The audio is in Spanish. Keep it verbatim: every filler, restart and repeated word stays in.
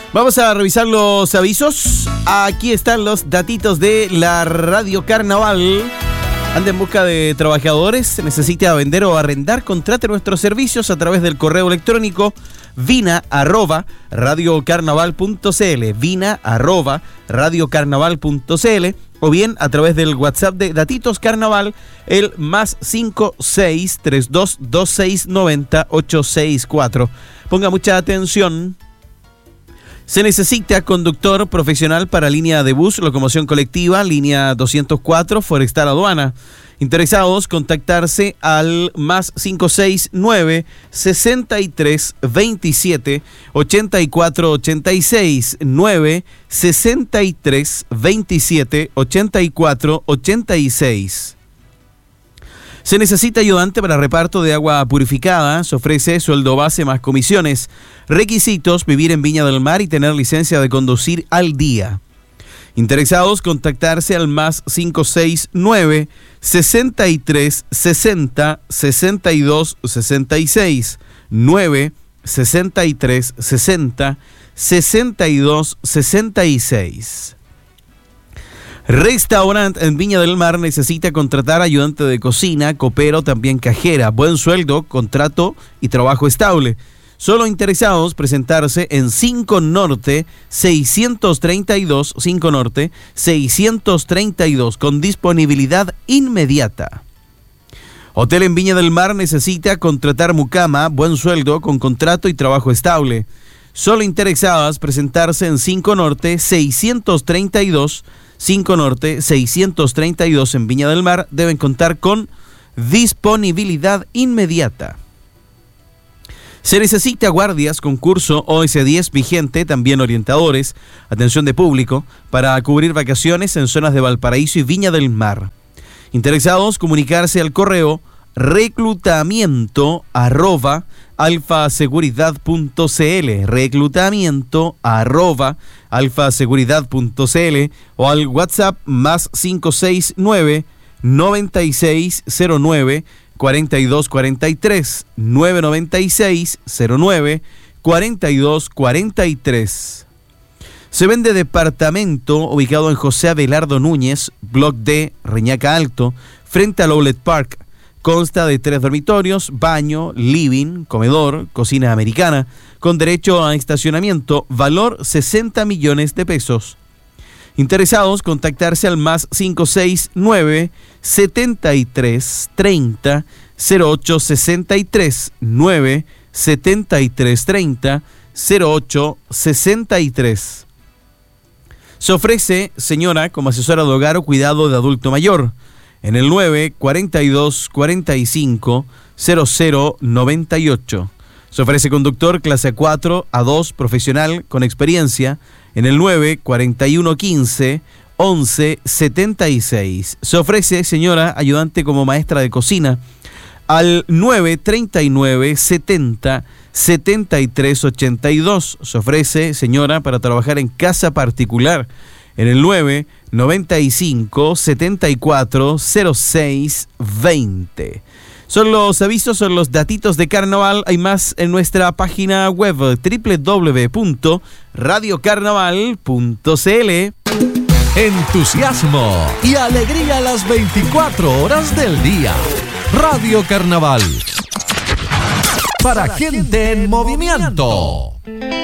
Vamos a revisar los avisos. Aquí están los datitos de la Radio Carnaval. Anda en busca de trabajadores, necesita vender o arrendar, contrate nuestros servicios a través del correo electrónico vina arroba radiocarnaval punto cl, vina arroba radiocarnaval punto cl, o bien a través del WhatsApp de Datitos Carnaval, el más cinco seis tres dos dos seis nueve cero ocho seis cuatro. Ponga mucha atención. Se necesita conductor profesional para línea de bus, locomoción colectiva, línea doscientos cuatro, Forestal Aduana. Interesados, contactarse al más cinco seis nueve sesenta y tres veintisiete ochenta y cuatro ochenta y seis, nueve sesenta y tres veintisiete ochenta y cuatro ochenta y seis. Se necesita ayudante para reparto de agua purificada. Se ofrece sueldo base más comisiones. Requisitos: vivir en Viña del Mar y tener licencia de conducir al día. Interesados, contactarse al más cinco seis nueve sesenta y tres sesenta sesenta y dos sesenta y seis, nueve sesenta y tres sesenta sesenta y dos sesenta y seis. Restaurante en Viña del Mar necesita contratar ayudante de cocina, copero, también cajera. Buen sueldo, contrato y trabajo estable. Solo interesados, presentarse en cinco Norte seiscientos treinta y dos, cinco Norte seiscientos treinta y dos, con disponibilidad inmediata. Hotel en Viña del Mar necesita contratar mucama, buen sueldo, con contrato y trabajo estable. Solo interesadas, presentarse en cinco Norte seiscientos treinta y dos, cinco Norte seiscientos treinta y dos en Viña del Mar, deben contar con disponibilidad inmediata. Se necesita guardias, concurso O S diez vigente, también orientadores, atención de público, para cubrir vacaciones en zonas de Valparaíso y Viña del Mar. Interesados, comunicarse al correo reclutamiento arroba alfaseguridad punto cl, reclutamiento arroba alfaseguridad punto cl, o al WhatsApp más cinco seis nueve noventa y seis cero nueve cuarenta y dos cuarenta y tres, nueve noventa y seis cero nueve cuarenta y dos cuarenta y tres. Se vende departamento ubicado en José Abelardo Núñez, Block D, Reñaca Alto, frente al Outlet Park. Consta de tres dormitorios, baño, living, comedor, cocina americana, con derecho a estacionamiento, valor sesenta millones de pesos. Interesados, contactarse al más cinco seis nueve setenta y tres treinta cero ocho sesenta y tres, nueve setenta y tres treinta cero ocho sesenta y tres. Se ofrece señora como asesora de hogar o cuidado de adulto mayor en el nueve cuarenta y dos cuarenta y cinco cero cero noventa y ocho. Se ofrece conductor clase cuatro a dos profesional con experiencia en el nueve cuarenta y uno quince once setenta y seis. Se ofrece señora ayudante como maestra de cocina al nueve treinta y nueve setenta setenta y tres ochenta y dos. Se ofrece señora para trabajar en casa particular en el nueve noventa y cinco setenta y cuatro cero seis veinte. Son los avisos, son los datitos de carnaval. Hay más en nuestra página web doble u doble u doble u punto radio carnaval punto cl. Entusiasmo y alegría las veinticuatro horas del día. Radio Carnaval. Para gente en movimiento.